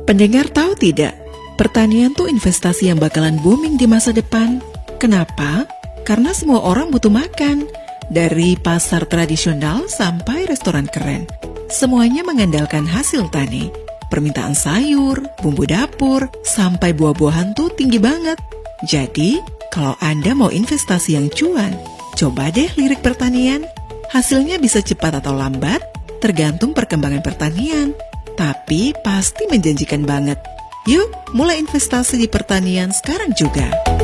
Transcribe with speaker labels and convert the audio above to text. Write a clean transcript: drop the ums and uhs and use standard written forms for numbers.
Speaker 1: Pendengar tahu tidak, pertanian tuh investasi yang bakalan booming di masa depan. Kenapa? Karena semua orang butuh makan. Dari pasar tradisional sampai restoran keren, semuanya mengandalkan hasil tani. Permintaan sayur, bumbu dapur, sampai buah-buahan tuh tinggi banget. Jadi, kalau Anda mau investasi yang cuan, coba deh lirik pertanian. Hasilnya bisa cepat atau lambat, tergantung perkembangan pertanian. Tapi pasti menjanjikan banget. Yuk, mulai investasi di pertanian sekarang juga.